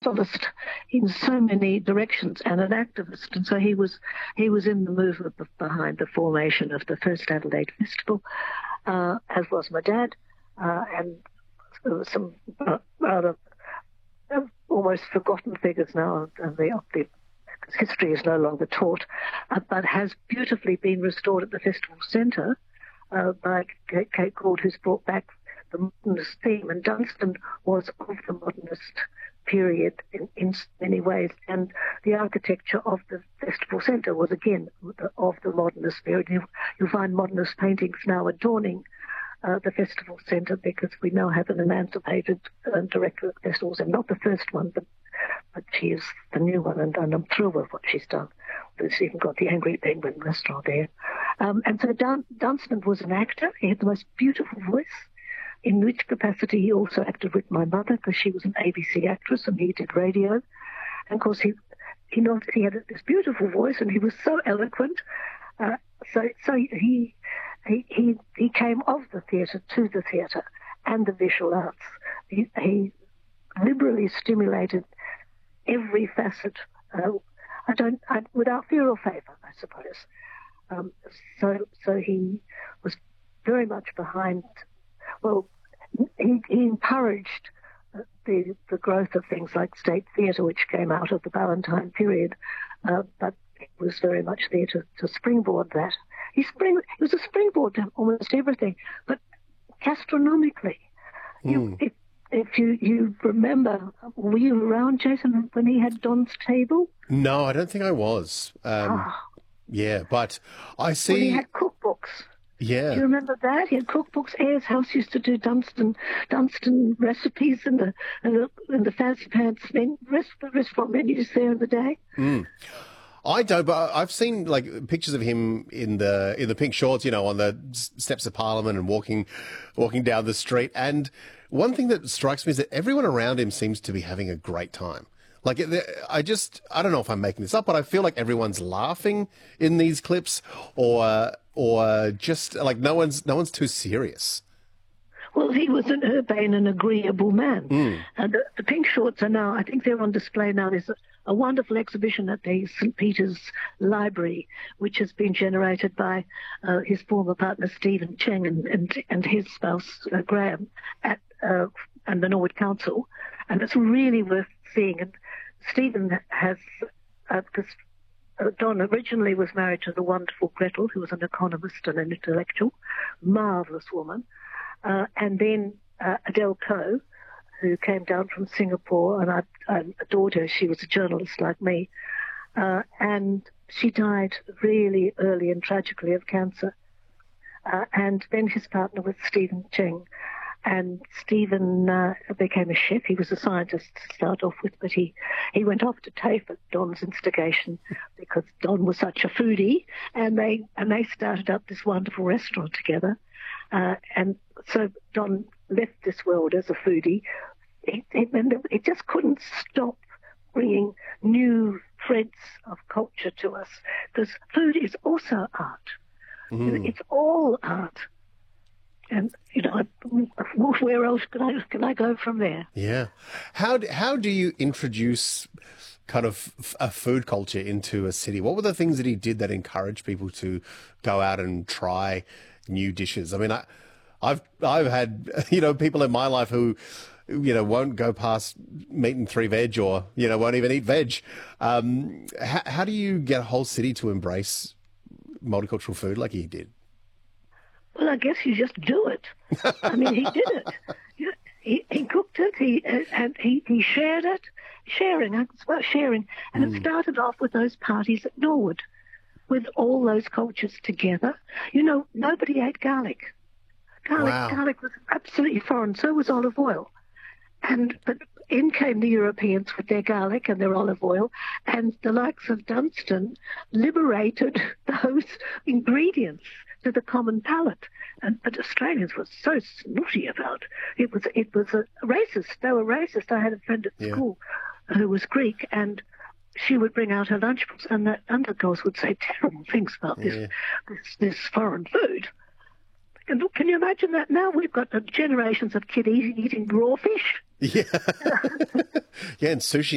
soloist in so many directions and an activist. And so he was in the movement behind the formation of the first Adelaide Festival, as was my dad, and there was some rather almost forgotten figures now, and the history is no longer taught, but has beautifully been restored at the festival centre by Kate Gould, who's brought back the modernist theme. And Dunstan was of the modernist period in many ways, and the architecture of the festival centre was again of the modernist period. You'll find modernist paintings now adorning the festival centre, because we now have an emancipated director of festivals, and not the first one, but she is the new one, and I'm thrilled with what she's done. She's even got the Angry Penguin restaurant there. And so Dunstan was an actor. He had the most beautiful voice, in which capacity he also acted with my mother, because she was an ABC actress and he did radio. And of course, he had this beautiful voice, and he was so eloquent. So he came of the theatre to the theatre and the visual arts. He liberally stimulated every facet, without fear or favour, I suppose. So he was very much behind. Well, he encouraged the growth of things like state theatre, which came out of the Ballantyne period, but it was very much there to springboard that. He was a springboard to almost everything, but gastronomically. If you remember, were you around, Jason, when he had Don's Table? No, I don't think I was. Yeah, but I see... Well, he had cookbooks. Yeah. Do you remember that? He had cookbooks. Ayres House used to do Dunstan recipes and the fancy pants restaurant menus there in the day. I don't, but I've seen like pictures of him in the pink shorts, on the steps of Parliament and walking down the street. And one thing that strikes me is that everyone around him seems to be having a great time. Like, I don't know if I'm making this up, but I feel like everyone's laughing in these clips, or just like no one's too serious. Well, he was an urbane and agreeable man. And the pink shorts are now, I think they're on display now. There's a wonderful exhibition at the St. Peter's Library, which has been generated by his former partner, Stephen Cheng, and his spouse, Graham, and the Norwood Council. And it's really worth seeing. And Stephen has, because Don originally was married to the wonderful Gretel, who was an economist and an intellectual, marvellous woman. And then Adele Coe, who came down from Singapore, and I adored her. She was a journalist like me. And she died really early and tragically of cancer. And then his partner was Stephen Cheng. And Stephen became a chef. He was a scientist to start off with, but he went off to TAFE at Don's instigation because Don was such a foodie, and they started up this wonderful restaurant together. And so Don left this world as a foodie. It just couldn't stop bringing new threads of culture to us, because food is also art. It's all art. And, where else can I go from there? Yeah. How do you introduce kind of a food culture into a city? What were the things that he did that encouraged people to go out and try new dishes? I mean, I've had, people in my life who, won't go past meat and three veg, or, won't even eat veg. How do you get a whole city to embrace multicultural food like he did? Well, I guess you just do it. I mean, he did it. He cooked it. He shared it. It's about sharing. And it started off with those parties at Norwood, with all those cultures together. Nobody ate garlic. Garlic was absolutely foreign. So was olive oil. But in came the Europeans with their garlic and their olive oil, and the likes of Dunstan liberated those ingredients to the common palate. But Australians were so snotty about it. It was a racist. They were racist. I had a friend at school who was Greek, and she would bring out her lunchbox, and the undergirls would say terrible things about this foreign food. And can you imagine that? Now we've got generations of kids eating raw fish. Yeah. Yeah, and sushi